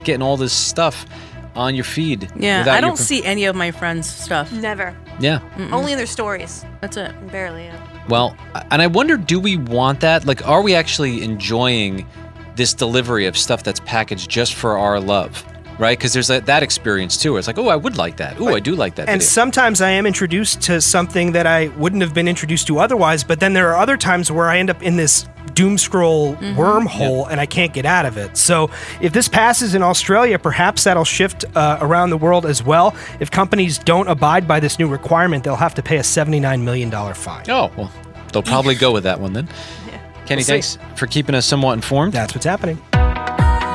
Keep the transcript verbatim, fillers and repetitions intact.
getting all this stuff on your feed. Yeah, without I don't your... see any of my friends' stuff. Never. Yeah. Mm-mm. Only in their stories. That's it. Barely, yeah. Well, and I wonder, do we want that? Like, are we actually enjoying this delivery of stuff that's packaged just for our love? Right? Because there's a, that experience too. Where it's like, oh, I would like that. Oh, I do like that. And video. sometimes I am introduced to something that I wouldn't have been introduced to otherwise, but then there are other times where I end up in this doom scroll Mm-hmm. wormhole Yep. and I can't get out of it. So if this passes in Australia, perhaps that'll shift uh, around the world as well. If companies don't abide by this new requirement, they'll have to pay a seventy-nine million dollars fine. Oh, well, they'll probably go with that one then. Kenny, We'll see. thanks for keeping us somewhat informed. That's what's happening.